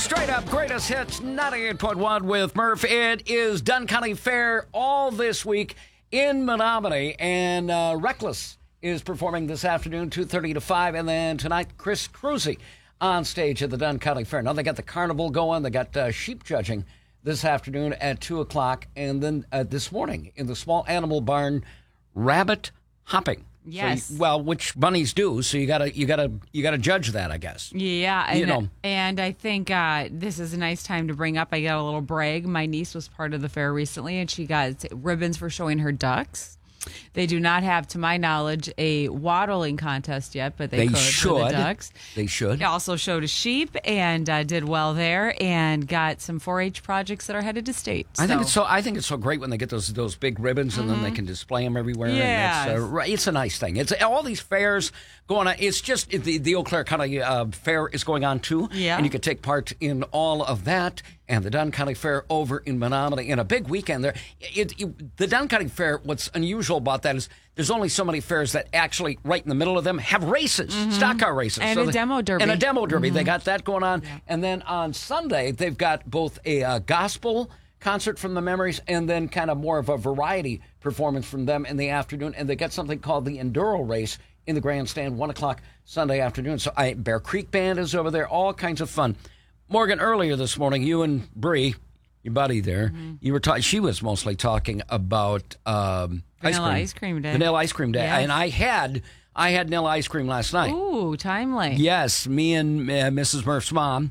Straight up greatest hits 98.1 with Murph. It is Dunn County Fair all this week in Menominee, and Reckless is performing this afternoon, 2:30 to 5, and then tonight, Chris Cruzy on stage at the Dunn County Fair. Now they got the carnival going, they got sheep judging this afternoon at 2 o'clock, and then this morning in the small animal barn, rabbit hopping. Yes. So, which bunnies do, so you gotta judge that, I guess. Yeah, and I think this is a nice time to bring up. I got a little brag. My niece was part of the fair recently, and she got ribbons for showing her ducks. They do not have, to my knowledge, a waddling contest yet, but they could should. for the ducks. They should. They also showed a sheep and did well there, and got some 4-H projects that are headed to state. I think it's so great when they get those big ribbons and then they can display them everywhere. Yes. And it's a nice thing. It's all these fairs going on. It's just the Eau Claire County Fair is going on too, and you can take part in all of that. And the Dunn County Fair over in Menominee in a big weekend there. The Dunn County Fair, what's unusual about that is there's only so many fairs that actually, right in the middle of them, have races, stock car races. And a demo derby. And a demo derby. They got that going on. Yeah. And then on Sunday, they've got both a gospel concert from the Memories and then kind of more of a variety performance from them in the afternoon. And they got something called the Enduro Race in the grandstand, 1 o'clock Sunday afternoon. So Bear Creek Band is over there, all kinds of fun. Morgan, earlier this morning, you and Bree, your buddy there, you were talking. She was mostly talking about Vanilla ice cream day. Vanilla ice cream day, Yes. and I had vanilla ice cream last night. Ooh, timely. Yes, me and Mrs. Murph's mom.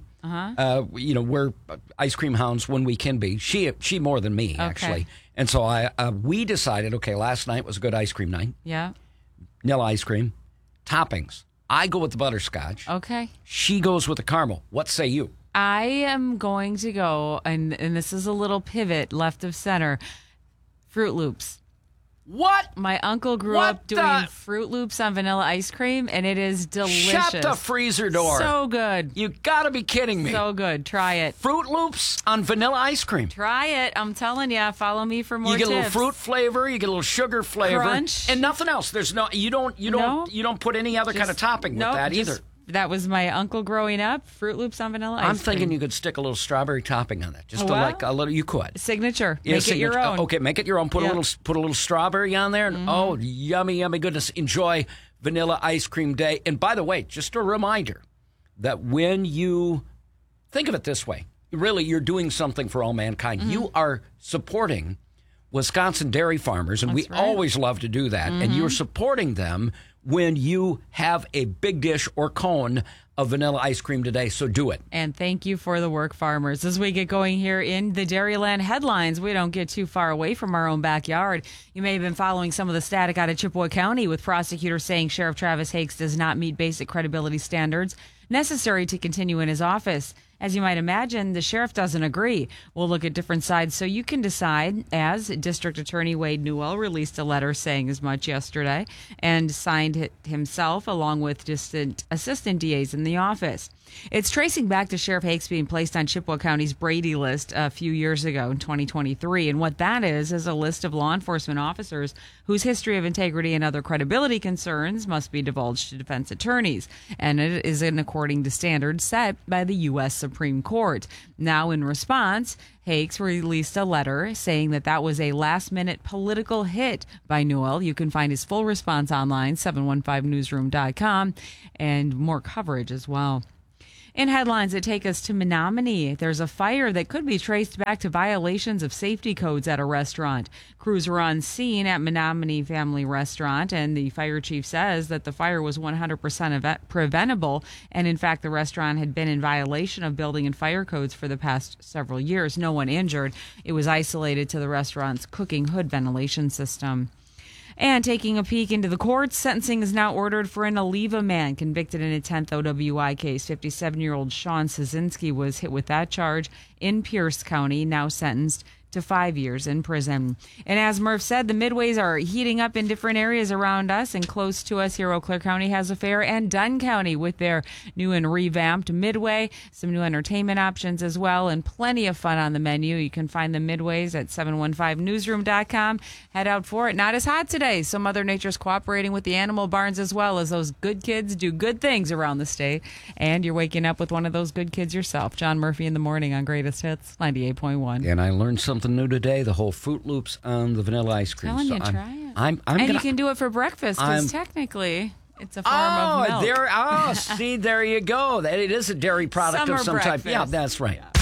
We're ice cream hounds when we can be. She more than me actually, and so we decided. Okay, last night was a good ice cream night. Yeah. Vanilla ice cream, toppings. I go with the butterscotch. Okay. She goes with the caramel. What say you? I am going to go, and this is a little pivot left of center, Fruit Loops. What? My uncle grew up doing Fruit Loops on vanilla ice cream, and it is delicious. Shut the freezer door. So good. You gotta be kidding me. So good. Try it. Fruit Loops on vanilla ice cream. Try it. I'm telling you. Follow me for more tips. You get tips. A little fruit flavor, you get a little sugar flavor. Crunch. And nothing else. There's no you don't put any other kind of topping with that either. That was my uncle growing up. Fruit Loops on vanilla ice cream. I'm thinking you could stick a little strawberry topping on that. Just a little. You could signature. Make it your own. Okay, make it your own. Put a little strawberry on there, and oh, yummy, yummy goodness! Enjoy Vanilla Ice Cream Day. And by the way, just a reminder that when you think of it this way, really, you're doing something for all mankind. You are supporting Wisconsin dairy farmers, and we always love to do that. And you're supporting them when you have a big dish or cone of vanilla ice cream today, so do it. And thank you for the work, farmers. As we get going here in the Dairyland headlines, we don't get too far away from our own backyard. You may have been following some of the static out of Chippewa County, with prosecutors saying Sheriff Travis Hakes does not meet basic credibility standards necessary to continue in his office. As you might imagine, the sheriff doesn't agree. We'll look at different sides so you can decide, as District Attorney Wade Newell released a letter saying as much yesterday and signed it himself along with assistant DAs in the office. It's tracing back to Sheriff Hakes being placed on Chippewa County's Brady list a few years ago in 2023. And what that is a list of law enforcement officers whose history of integrity and other credibility concerns must be divulged to defense attorneys. And it is according to standards set by the U.S. Supreme Court. Now, in response, Hakes released a letter saying that was a last-minute political hit by Newell. You can find his full response online, 715newsroom.com, and more coverage as well. In headlines that take us to Menominee, there's a fire that could be traced back to violations of safety codes at a restaurant. Crews were on scene at Menominee Family Restaurant, and the fire chief says that the fire was 100% preventable, and in fact, the restaurant had been in violation of building and fire codes for the past several years. No one injured. It was isolated to the restaurant's cooking hood ventilation system. And taking a peek into the courts, sentencing is now ordered for an Oliva man convicted in a 10th OWI case. 57-year-old Sean Szynski was hit with that charge in Pierce County, now sentenced to 5 years in prison. And as Murph said, the midways are heating up in different areas around us, and close to us here, Eau Claire County has a fair, and Dunn County with their new and revamped midway, some new entertainment options as well, and plenty of fun on the menu. You can find the midways at 715newsroom.com. Head out for it. Not as hot today, so Mother Nature's cooperating with the animal barns as well, as those good kids do good things around the state. And you're waking up with one of those good kids yourself. John Murphy in the morning on Greatest Hits 98.1. And I learned something new today, the whole Fruit Loops on the vanilla ice cream. Telling so you, try it. I'm and gonna, you can do it for breakfast, because technically it's a form of milk. See, there you go. It is a dairy product Summer of some type. breakfast. Yeah, that's right. Yeah.